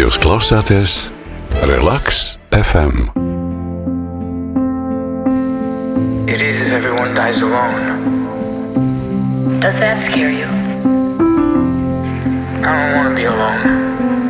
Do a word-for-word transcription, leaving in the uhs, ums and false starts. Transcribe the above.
Jūs klausāties Relaks F M. It is if everyone dies alone. Does that scare you? I don't want to be alone.